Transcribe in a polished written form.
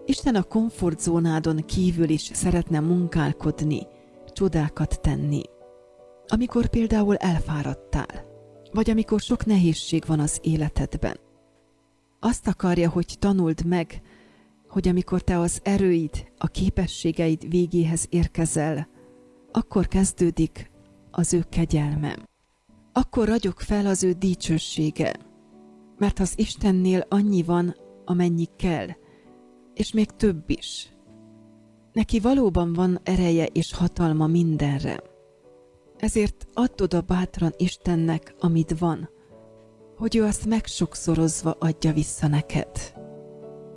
Isten a komfortzónádon kívül is szeretne munkálkodni, csodákat tenni. Amikor például elfáradtál, vagy amikor sok nehézség van az életedben. Azt akarja, hogy tanuld meg, hogy amikor te az erőid, a képességeid végéhez érkezel, akkor kezdődik az ő kegyelme. Akkor ragyog fel az ő dicsősége, mert az Istennél annyi van, amennyi kell, és még több is. Neki valóban van ereje és hatalma mindenre. Ezért add oda bátran Istennek, amit van, hogy ő azt megsokszorozva adja vissza neked.